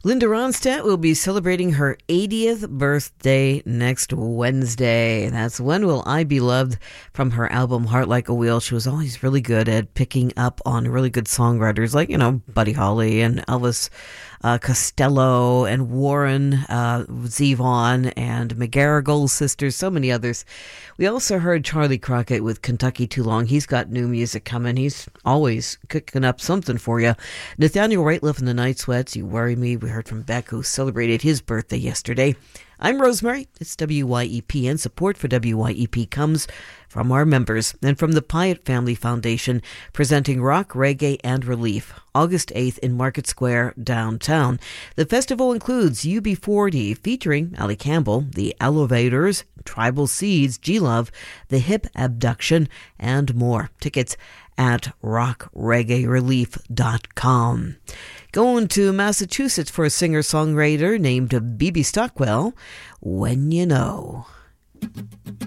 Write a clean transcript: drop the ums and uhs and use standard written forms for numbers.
Linda Ronstadt will be celebrating her 80th birthday next Wednesday. That's When Will I Be Loved from her album Heart Like a Wheel. She was always really good at picking up on really good songwriters like, Buddy Holly and Elvis Costello and Warren Zevon and McGarrigle sisters, so many others. We also heard Charlie Crockett with Kentucky Too Long. He's got new music coming. He's always cooking up something for you. Nathaniel Rateliff and the Night Sweats, You Worry Me. We heard from Beck, who celebrated his birthday yesterday. I'm Rosemary. It's WYEP, and support for WYEP comes from our members and from the Pyatt Family Foundation, presenting Rock, Reggae, and Relief, August 8th in Market Square, downtown. The festival includes UB40, featuring Ali Campbell, The Elevators, Tribal Seeds, G-Love, The Hip Abduction, and more. Tickets at rockreggaerelief.com. Going to Massachusetts for a singer-songwriter named Bebe Stockwell, When You Know.